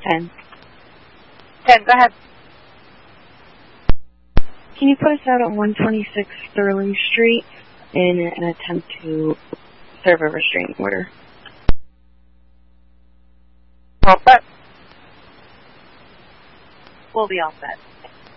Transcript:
10. 10, go ahead. Can you put us out on 126 Sterling Street in an attempt to serve a restraining order? All set. We'll be all set.